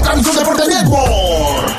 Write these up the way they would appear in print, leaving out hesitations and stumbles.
Transmisión Deportes Network.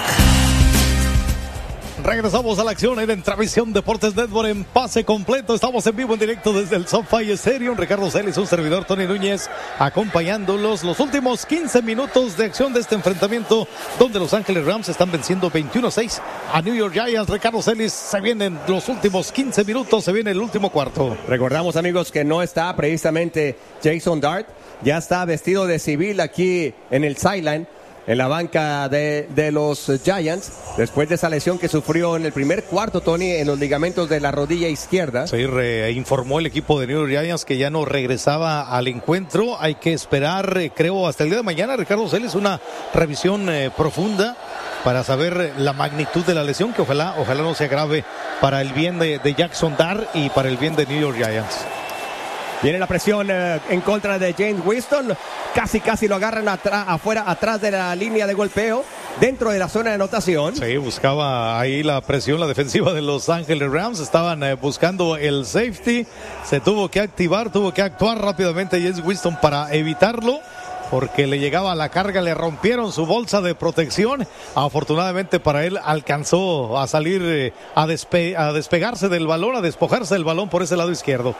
Regresamos a la acción en Transmisión Deportes Network en pase completo. Estamos en vivo, en directo desde el SoFi Stadium. Ricardo Celis, un servidor, Tony Núñez, acompañándolos. Los últimos 15 minutos de acción de este enfrentamiento, donde Los Ángeles Rams están venciendo 21-6 a New York Giants. Ricardo Celis, se vienen los últimos 15 minutos, se viene el último cuarto. Recordamos, amigos, que no está precisamente Jason Dart. Ya está vestido de civil aquí en el sideline, en la banca de los Giants, después de esa lesión que sufrió en el primer cuarto, Tony, en los ligamentos de la rodilla izquierda. Sí, informó el equipo de New York Giants que ya no regresaba al encuentro. Hay que esperar, creo, hasta el día de mañana, Ricardo Celis, una revisión profunda para saber la magnitud de la lesión, que ojalá no se agrave para el bien de Jackson Dart y para el bien de New York Giants. Viene la presión en contra de James Winston. Casi lo agarran atrás de la línea de golpeo, dentro de la zona de anotación. Sí, buscaba ahí la presión, la defensiva de Los Ángeles Rams. Estaban buscando el safety. Se tuvo que activar, tuvo que actuar rápidamente James Winston para evitarlo, porque le llegaba la carga, le rompieron su bolsa de protección. Afortunadamente para él alcanzó a salir, a despegarse del balón, a despojarse del balón por ese lado izquierdo.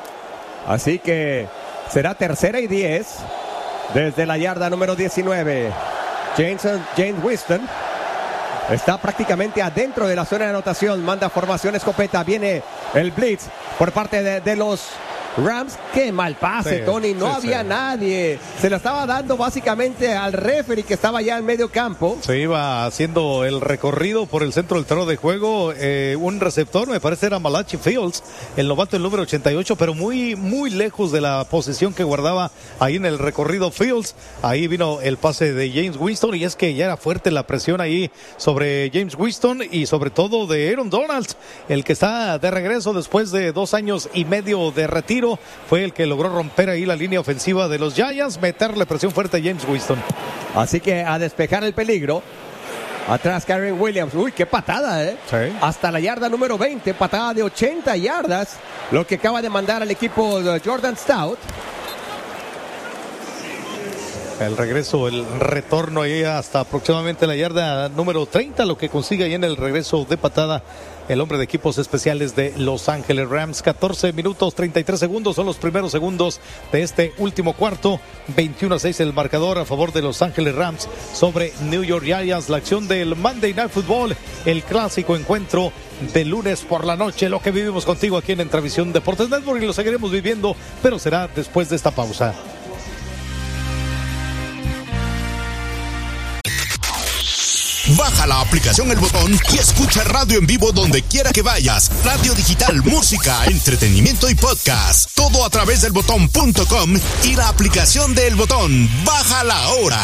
Así que será 3rd y 10 desde la yarda número 19. James Winston está prácticamente adentro de la zona de anotación. Manda formación escopeta. Viene el blitz por parte de los Rams. Qué mal pase, sí, Tony. No había nadie. Se lo estaba dando básicamente al referee que estaba ya en medio campo. Se iba haciendo el recorrido por el centro del terreno de juego. Un receptor, me parece era Malachi Fields, el novato, el número 88, pero muy lejos de la posición que guardaba ahí en el recorrido Fields. Ahí vino el pase de James Winston, y es que ya era fuerte la presión ahí sobre James Winston y sobre todo de Aaron Donald, el que está de regreso después de 2 años y medio de retiro. Fue el que logró romper ahí la línea ofensiva de los Giants, meterle presión fuerte a James Winston. Así que a despejar el peligro. Atrás Kyren Williams. Uy, qué patada, Sí. Hasta la yarda número 20, patada de 80 yardas, lo que acaba de mandar al equipo de Jordan Stout. El regreso, el retorno ahí hasta aproximadamente la yarda número 30, lo que consigue ahí en el regreso de patada el hombre de equipos especiales de Los Ángeles Rams. 14 minutos 33 segundos son los primeros segundos de este último cuarto. 21-6 el marcador a favor de Los Ángeles Rams sobre New York Giants. La acción del Monday Night Football, el clásico encuentro de lunes por la noche, lo que vivimos contigo aquí en Transmisión Deportes Network, y lo seguiremos viviendo, pero será después de esta pausa. Baja la aplicación El Botón y escucha radio en vivo donde quiera que vayas. Radio digital, música, entretenimiento y podcast. Todo a través del botón.com y la aplicación de El Botón. Bájala ahora.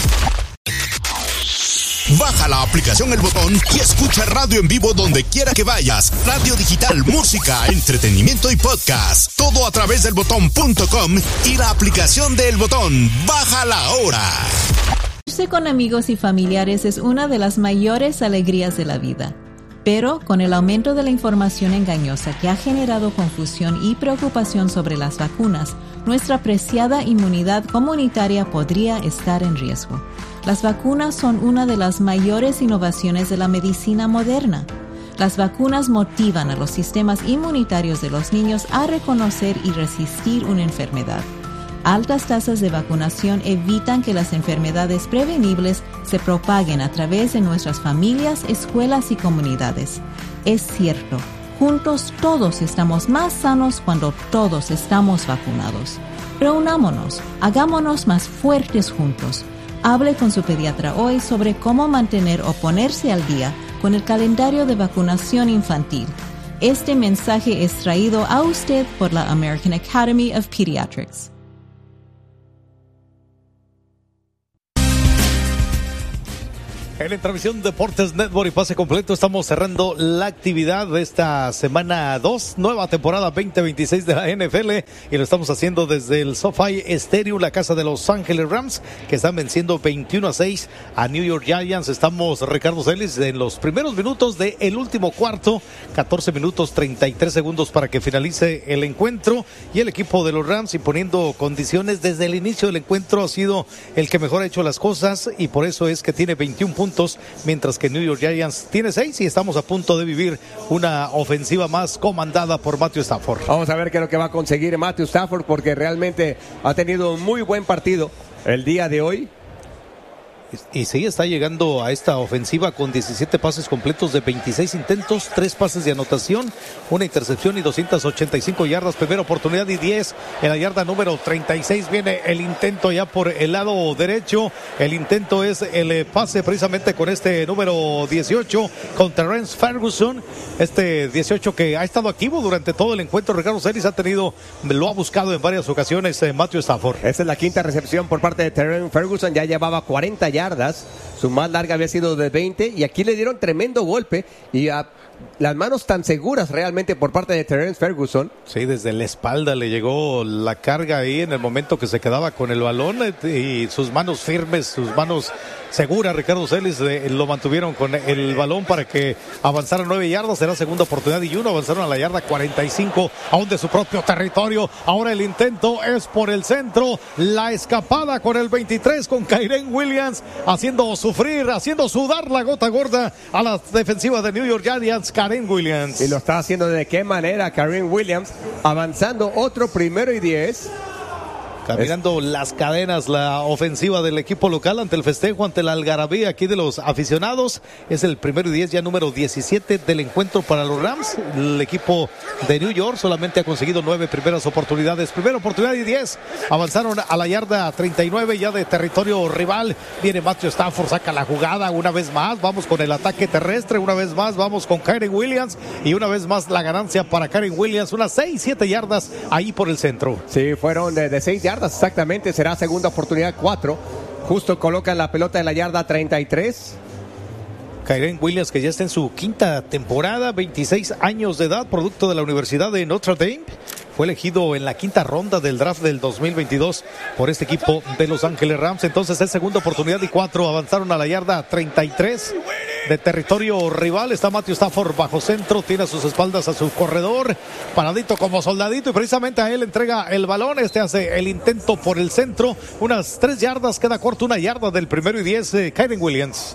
Baja la aplicación El Botón y escucha radio en vivo donde quiera que vayas. Radio digital, música, entretenimiento y podcast. Todo a través del botón.com y la aplicación de El Botón. Bájala ahora. Con amigos y familiares es una de las mayores alegrías de la vida. Pero con el aumento de la información engañosa que ha generado confusión y preocupación sobre las vacunas, nuestra preciada inmunidad comunitaria podría estar en riesgo. Las vacunas son una de las mayores innovaciones de la medicina moderna. Las vacunas motivan a los sistemas inmunitarios de los niños a reconocer y resistir una enfermedad. Altas tasas de vacunación evitan que las enfermedades prevenibles se propaguen a través de nuestras familias, escuelas y comunidades. Es cierto, juntos todos estamos más sanos cuando todos estamos vacunados. Reunámonos, hagámonos más fuertes juntos. Hable con su pediatra hoy sobre cómo mantener o ponerse al día con el calendario de vacunación infantil. Este mensaje es traído a usted por la American Academy of Pediatrics. En la transmisión Deportes Network y Pase Completo estamos cerrando la actividad de esta semana 2, nueva temporada 2026 de la NFL, y lo estamos haciendo desde el SoFi Stadium, la casa de Los Ángeles Rams, que están venciendo 21-6 a New York Giants. Estamos, Ricardo Celis, en los primeros minutos del último cuarto, 14 minutos 33 segundos para que finalice el encuentro, y el equipo de los Rams imponiendo condiciones desde el inicio del encuentro ha sido el que mejor ha hecho las cosas, y por eso es que tiene 21 puntos, mientras que New York Giants tiene 6, y estamos a punto de vivir una ofensiva más comandada por Matthew Stafford. Vamos a ver qué es lo que va a conseguir Matthew Stafford, porque realmente ha tenido un muy buen partido el día de hoy. Y sí, está llegando a esta ofensiva con 17 pases completos de 26 intentos, 3 pases de anotación, una intercepción y 285 yardas. Primera oportunidad y 10 en la yarda número 36. Viene el intento ya por el lado derecho. El intento es el pase precisamente con este número 18 con Terrence Ferguson. Este 18 que ha estado activo durante todo el encuentro. Ricardo Celis lo ha buscado en varias ocasiones Matthew Stafford. Esa es la quinta recepción por parte de Terrence Ferguson. Ya llevaba 40 yardas, su más larga había sido de 20, y aquí le dieron tremendo golpe y a las manos tan seguras realmente por parte de Terrence Ferguson. Sí, desde la espalda le llegó la carga ahí en el momento que se quedaba con el balón, y sus manos firmes, sus manos seguras, Ricardo Celis, lo mantuvieron con el balón para que avanzara 9 yardas. Será segunda oportunidad y 1. Avanzaron a la yarda 45, aún de su propio territorio. Ahora el intento es por el centro, la escapada con el 23 con Kyren Williams, haciendo sufrir, haciendo sudar la gota gorda a la defensiva de New York Giants. Kyren Williams, y lo está haciendo de qué manera Kyren Williams, avanzando otro 1st y 10. Caminando las cadenas la ofensiva del equipo local ante el festejo, ante la algarabía aquí de los aficionados. Es el 1st y 10, ya número 17 del encuentro para los Rams. El equipo de New York solamente ha conseguido 9 primeras oportunidades. Primera oportunidad y 10. Avanzaron a la yarda 39 ya de territorio rival. Viene Matthew Stafford, saca la jugada una vez más. Vamos con el ataque terrestre, una vez más vamos con Kyren Williams, y una vez más la ganancia para Kyren Williams, unas 6-7 yardas ahí por el centro. Sí, fueron de 6 yardas exactamente. Será segunda oportunidad 4. Justo colocan la pelota en la yarda 33. Kyren Williams, que ya está en su quinta temporada, 26 años de edad, producto de la Universidad de Notre Dame. Fue elegido en la quinta ronda del draft del 2022 por este equipo de Los Ángeles Rams. Entonces es segunda oportunidad y 4. Avanzaron a la yarda 33 de territorio rival. Está Matthew Stafford bajo centro, tiene a sus espaldas a su corredor, paradito como soldadito, y precisamente a él entrega el balón. Este hace el intento por el centro, unas 3 yardas, queda corto, 1 yarda del 1st y 10, Kyren Williams.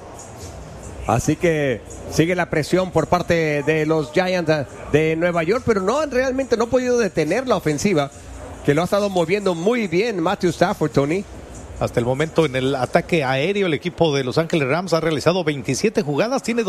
Así que sigue la presión por parte de los Giants de Nueva York, pero realmente no ha podido detener la ofensiva, que lo ha estado moviendo muy bien Matthew Stafford, Tony. Hasta el momento en el ataque aéreo el equipo de Los Ángeles Rams ha realizado 27 jugadas, tiene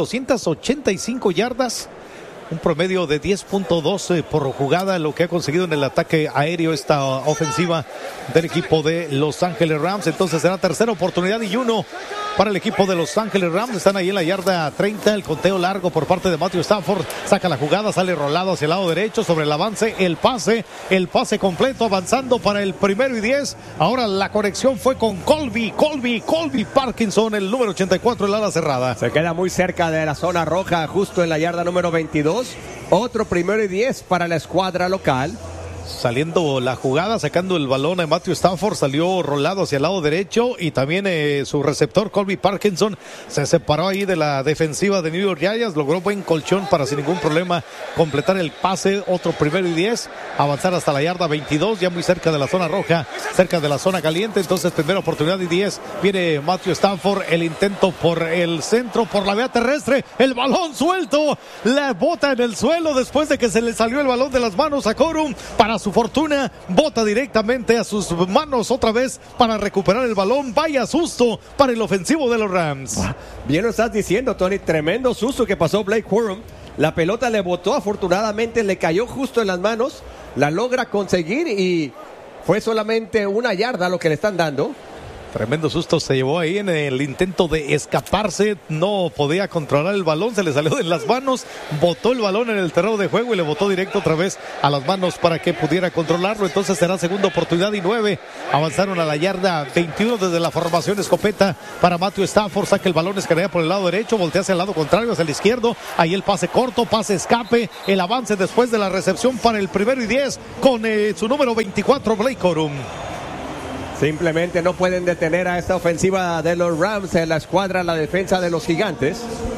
285 yardas, un promedio de 10.12 por jugada, lo que ha conseguido en el ataque aéreo esta ofensiva del equipo de Los Ángeles Rams. Entonces será tercera oportunidad y 1 para el equipo de Los Ángeles Rams. Están ahí en la yarda 30, el conteo largo por parte de Matthew Stafford, saca la jugada, sale rolado hacia el lado derecho, sobre el avance, el pase completo, avanzando para el 1st y 10. Ahora la conexión fue con Colby Parkinson, el número 84, el ala cerrada. Se queda muy cerca de la zona roja, justo en la yarda número 22. Otro 1st y 10 para la escuadra local. Saliendo la jugada, sacando el balón a Matthew Stafford, salió rolado hacia el lado derecho, y también su receptor Colby Parkinson se separó ahí de la defensiva de New York Giants, logró buen colchón para sin ningún problema completar el pase. Otro 1st y 10, avanzar hasta la yarda 22, ya muy cerca de la zona roja, cerca de la zona caliente. Entonces primera oportunidad y 10, viene Matthew Stafford, el intento por el centro, por la vía terrestre, el balón suelto, la bota en el suelo después de que se le salió el balón de las manos a Corum. Para su fortuna, bota directamente a sus manos otra vez para recuperar el balón. Vaya susto para el ofensivo de los Rams. Bien lo estás diciendo, Tony, tremendo susto que pasó Blake Corum. La pelota le botó, afortunadamente le cayó justo en las manos, la logra conseguir y fue solamente 1 yarda lo que le están dando. Tremendo susto se llevó ahí en el intento de escaparse. No podía controlar el balón, se le salió de las manos, botó el balón en el terreno de juego y le botó directo otra vez a las manos para que pudiera controlarlo. Entonces será segunda oportunidad y 9. Avanzaron a la yarda 21 desde la formación escopeta para Matthew Stafford. Saca el balón, escanea por el lado derecho, voltea hacia el lado contrario, hacia el izquierdo. Ahí el pase corto, pase escape, el avance después de la recepción para el 1º y 10 con su número 24, Blake Corum. Simplemente no pueden detener a esta ofensiva de los Rams en la escuadra, la defensa de los Gigantes.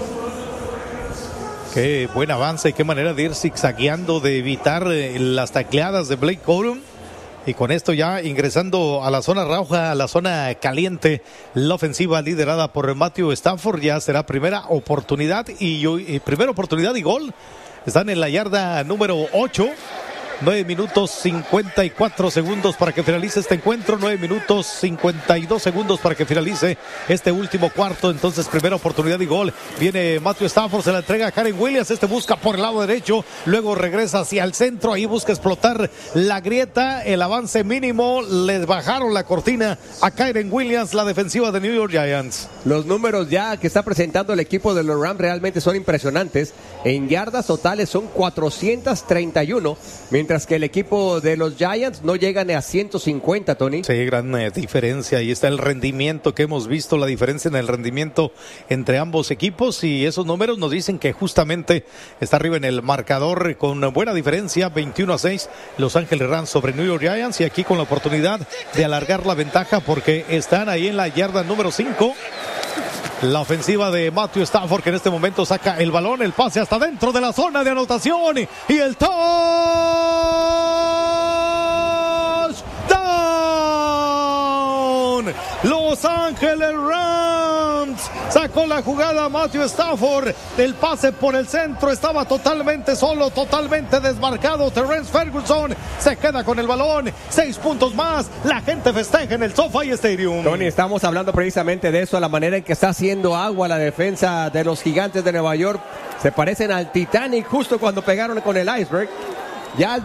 Qué buen avance y qué manera de ir zigzagueando, de evitar las tacleadas de Blake Corum. Y con esto ya ingresando a la zona roja, a la zona caliente, la ofensiva liderada por Matthew Stafford ya será primera oportunidad y gol. Están en la yarda número 8. 9 minutos 54 segundos para que finalice este encuentro. 9 minutos 52 segundos para que finalice este último cuarto. Entonces, primera oportunidad y gol. Viene Matthew Stafford, se la entrega a Kyren Williams. Este busca por el lado derecho, luego regresa hacia el centro. Ahí busca explotar la grieta. El avance mínimo. Les bajaron la cortina a Kyren Williams, la defensiva de New York Giants. Los números ya que está presentando el equipo de los Rams realmente son impresionantes. En yardas totales son 431, mientras que el equipo de los Giants no llega ni a 150, Tony. Sí, gran diferencia. Ahí está el rendimiento que hemos visto, la diferencia en el rendimiento entre ambos equipos, y esos números nos dicen que justamente está arriba en el marcador con buena diferencia, 21-6, Los Ángeles Rams sobre New York Giants, y aquí con la oportunidad de alargar la ventaja porque están ahí en la yarda número 5. La ofensiva de Matthew Stafford, que en este momento saca el balón, el pase hasta dentro de la zona de anotación y el touchdown. Los Ángeles Rams sacó la jugada Matthew Stafford. El pase por el centro estaba totalmente solo, totalmente desmarcado. Terrence Ferguson se queda con el balón. 6 puntos más. La gente festeja en el SoFi Stadium. Tony, estamos hablando precisamente de eso, la manera en que está haciendo agua la defensa de los Gigantes de Nueva York. Se parecen al Titanic justo cuando pegaron con el iceberg. Ya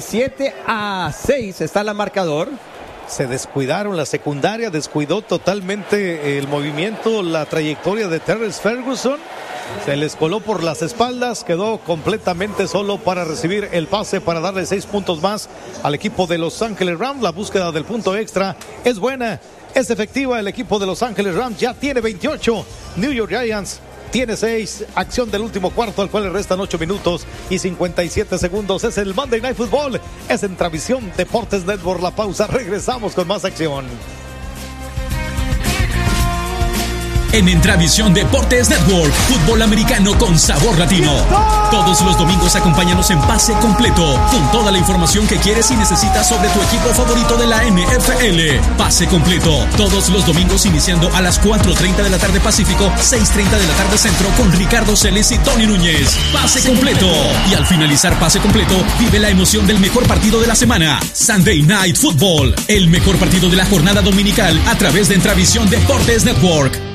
27-6 está el marcador. Se descuidaron, la secundaria descuidó totalmente el movimiento, la trayectoria de Terrence Ferguson. Se les coló por las espaldas, quedó completamente solo para recibir el pase para darle 6 puntos más al equipo de Los Ángeles Rams. La búsqueda del punto extra es buena, es efectiva. El equipo de Los Ángeles Rams ya tiene 28. New York Giants tiene 6. Acción del último cuarto, al cual le restan 8 minutos y 57 segundos. Es el Monday Night Football. Es en Travisión Deportes Network. La pausa. Regresamos con más acción. En Entravisión Deportes Network, fútbol americano con sabor latino. Todos los domingos acompáñanos en Pase Completo, con toda la información que quieres y necesitas sobre tu equipo favorito de la NFL. Pase Completo, todos los domingos iniciando a las 4:30 de la tarde Pacífico, 6:30 de la tarde Centro, con Ricardo Celes y Tony Núñez. Pase Completo. Y al finalizar Pase Completo, vive la emoción del mejor partido de la semana. Sunday Night Football, el mejor partido de la jornada dominical a través de Entravisión Deportes Network.